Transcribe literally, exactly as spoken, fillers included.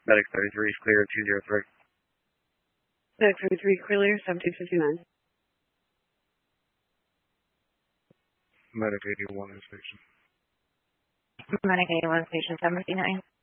Medic thirty-three is clear, two zero three. Medic thirty-three, clear, seventeen fifty-nine. Medic eighty-one is station. Medic eighty-one, station seven fifty-nine.